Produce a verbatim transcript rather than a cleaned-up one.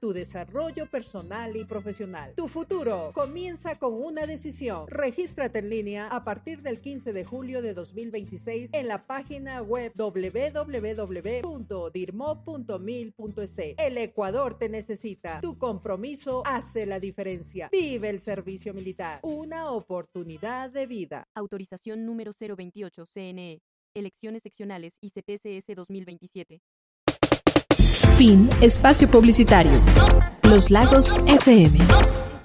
tu desarrollo personal y profesional. Tu futuro comienza con una decisión. Regístrate en línea a partir del quince de julio de dos mil veintiséis en la página web doble u doble u doble u punto dirmo punto mil punto es. El Ecuador te necesita. Tu compromiso hace la diferencia. Vive el servicio militar. Una oportunidad de vida. Autorización número cero veintiocho C N E. Elecciones seccionales y C P C S dos mil veintisiete. Fin. Espacio publicitario. Los Lagos F M.